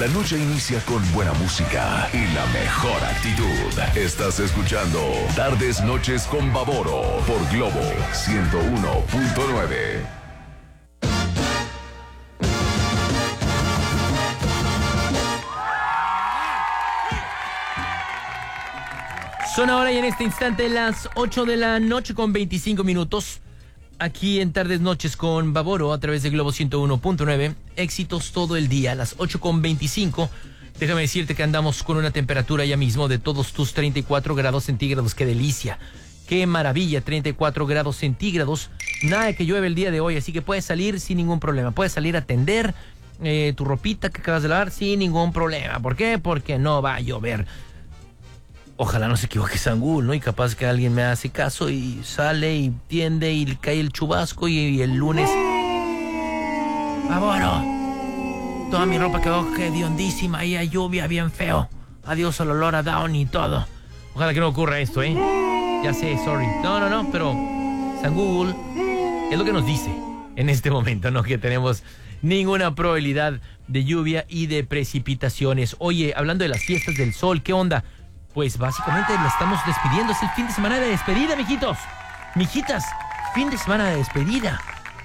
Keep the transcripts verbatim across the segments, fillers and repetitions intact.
La noche inicia con buena música y la mejor actitud. Estás escuchando Tardes Noches con Baboro por Globo ciento uno punto nueve. Son ahora y en este instante las ocho de la noche con veinticinco minutos. Aquí en Tardes Noches con Baboro a través de Globo ciento uno punto nueve. Éxitos todo el día a las ocho con veinticinco. Déjame decirte que andamos con una temperatura ya mismo de todos tus treinta y cuatro grados centígrados. ¡Qué delicia! ¡Qué maravilla! treinta y cuatro grados centígrados. Nada de que llueve el día de hoy, así que puedes salir sin ningún problema. Puedes salir a tender eh, tu ropita que acabas de lavar sin ningún problema. ¿Por qué? Porque no va a llover. Ojalá no se equivoque Sangul, ¿no? Y capaz que alguien me hace caso y sale y tiende y cae el chubasco y, y el lunes... ¡Baboro! Toda mi ropa quedó hediondísima y hay lluvia bien feo. Adiós al olor a down y todo. Ojalá que no ocurra esto, ¿eh? Ya sé, sorry. No, no, no, pero Sangul es lo que nos dice en este momento, ¿no? Que tenemos ninguna probabilidad de lluvia y de precipitaciones. Oye, hablando de las fiestas del sol, ¿qué onda? Pues básicamente la estamos despidiendo. Es el fin de semana de despedida, mijitos. Mijitas, fin de semana de despedida.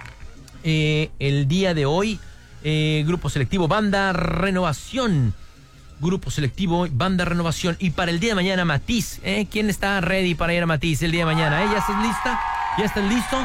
Eh, el día de hoy, eh, Grupo Selectivo, Banda Renovación. Grupo Selectivo, Banda Renovación. Y para el día de mañana, Matiz. ¿eh? ¿Quién está ready para ir a Matiz el día de mañana? ¿eh? ¿Ya estás lista? ¿Ya estás listo?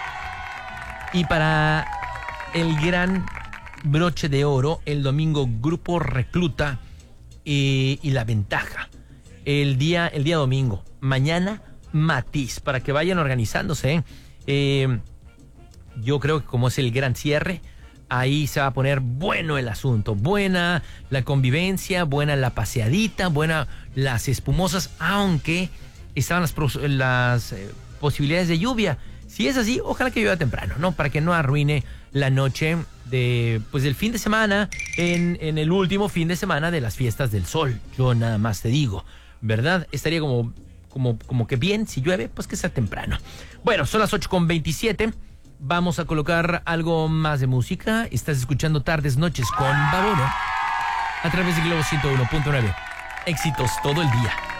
Y para el gran broche de oro, el domingo, Grupo Recluta eh, y La Ventaja. El día, el día domingo. Mañana, Matiz, para que vayan organizándose. ¿eh? Eh, yo creo que como es el gran cierre, ahí se va a poner bueno el asunto. Buena la convivencia, buena la paseadita, buena las espumosas, aunque estaban las, las eh, posibilidades de lluvia. Si es así, ojalá que llueva temprano, ¿no? Para que no arruine la noche de, pues, del fin de semana, en, en el último fin de semana de las fiestas del sol. Yo nada más te digo, ¿verdad? Estaría como, como, como que bien, si llueve, pues que sea temprano. Bueno, son las ocho con veintisiete. Vamos a colocar algo más de música. Estás escuchando Tardes Noches con Baboro a través de Globo ciento uno punto nueve. Éxitos todo el día.